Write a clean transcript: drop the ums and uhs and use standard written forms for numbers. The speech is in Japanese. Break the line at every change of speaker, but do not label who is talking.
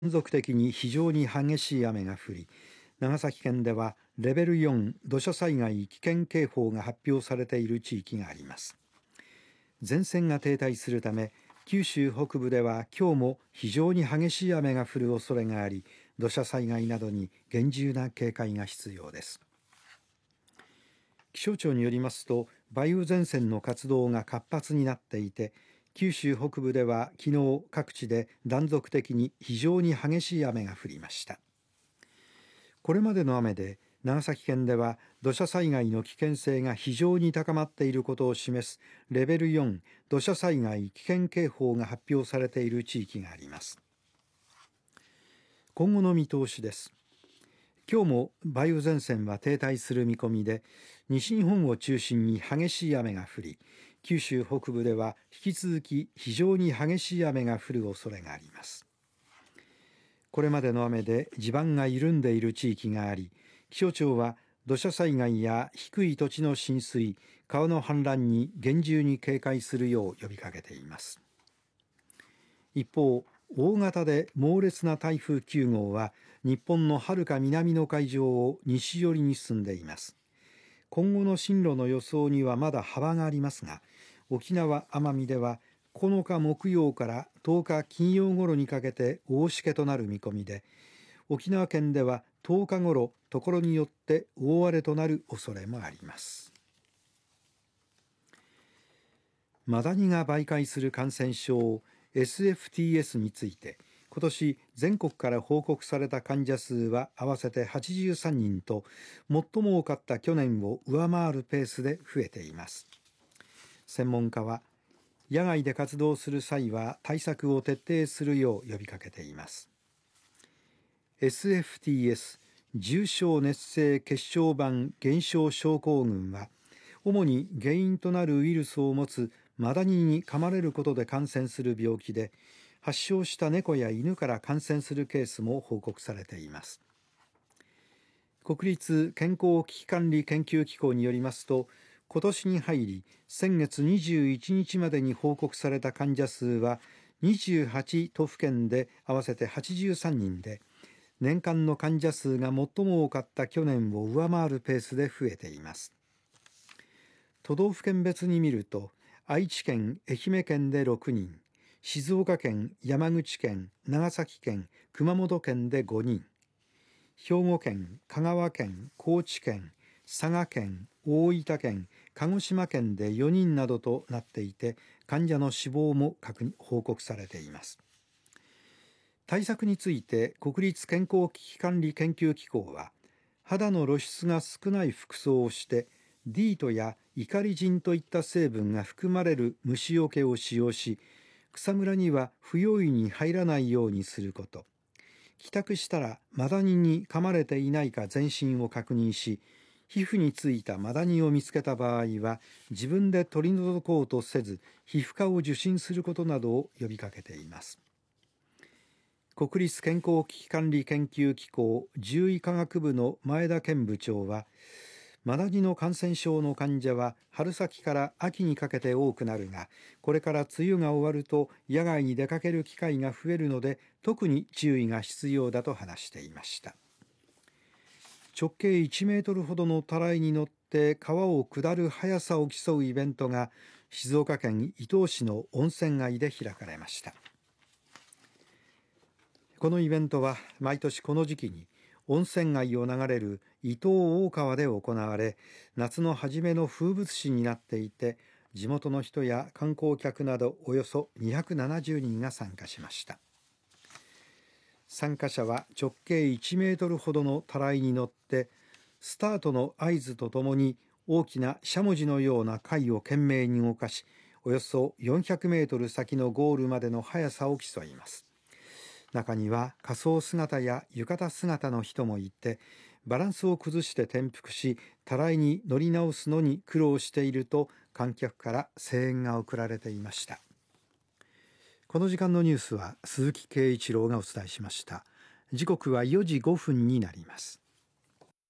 続的に非常に激しい雨が降り、長崎県ではレベル4土砂災害危険警報が発表されている地域があります。前線が停滞するため、九州北部では今日も非常に激しい雨が降る恐れがあり、土砂災害などに厳重な警戒が必要です。気象庁によりますと、梅雨前線の活動が活発になっていて、九州北部では昨日各地で断続的に非常に激しい雨が降りました。これまでの雨で長崎県では土砂災害の危険性が非常に高まっていることを示すレベル4土砂災害危険警報が発表されている地域があります。今後の見通しです。今日も梅雨前線は停滞する見込みで、西日本を中心に激しい雨が降り、九州北部では引き続き非常に激しい雨が降る恐れがあります。これまでの雨で地盤が緩んでいる地域があり、気象庁は土砂災害や低い土地の浸水、川の氾濫に厳重に警戒するよう呼びかけています。一方、大型で猛烈な台風9号は日本のはるか南の海上を西寄りに進んでいます。今後の進路の予想にはまだ幅がありますが、沖縄・奄美では9日木曜から10日金曜頃にかけて大しけとなる見込みで、沖縄県では10日頃ところによって大荒れとなる恐れもあります。マダニが媒介する感染症SFTS について、今年全国から報告された患者数は合わせて83人と、最も多かった去年を上回るペースで増えています。専門家は、野外で活動する際は対策を徹底するよう呼びかけています。SFTS 重症熱性血小板減少症候群は、主に原因となるウイルスを持つマダニに噛まれることで感染する病気で、発症した猫や犬から感染するケースも報告されています。国立健康危機管理研究機構によりますと、今年に入り先月21日までに報告された患者数は28都府県で合わせて83人で、年間の患者数が最も多かった去年を上回るペースで増えています。都道府県別に見ると、愛知県、愛媛県で6人、静岡県、山口県、長崎県、熊本県で5人、兵庫県、香川県、高知県、佐賀県、大分県、鹿児島県で4人などとなっていて、患者の死亡も報告されています。対策について国立健康危機管理研究機構は、肌の露出が少ない服装をしてディートやイカリジンといった成分が含まれる虫除けを使用し、草むらには不用意に入らないようにすること、帰宅したらマダニに噛まれていないか全身を確認し、皮膚についたマダニを見つけた場合は自分で取り除こうとせず、皮膚科を受診することなどを呼びかけています。国立健康危機管理研究機構獣医科学部の前田健部長は、マダニの感染症の患者は春先から秋にかけて多くなるが、これから梅雨が終わると野外に出かける機会が増えるので、特に注意が必要だと話していました。直径1メートルほどのたらいに乗って川を下る速さを競うイベントが静岡県伊東市の温泉街で開かれました。このイベントは毎年この時期に温泉街を流れる伊東大川で行われ、夏の初めの風物詩になっていて、地元の人や観光客などおよそ270人が参加しました。参加者は直径1メートルほどのたらいに乗って、スタートの合図とともに大きなしゃもじのような貝を懸命に動かし、およそ400メートル先のゴールまでの速さを競います。中には仮装姿や浴衣姿の人もいて、バランスを崩して転覆したらいに乗り直すのに苦労していると観客から声援が送られていました。この時間のニュースは鈴木圭一郎がお伝えしました。時刻は4時5分になります。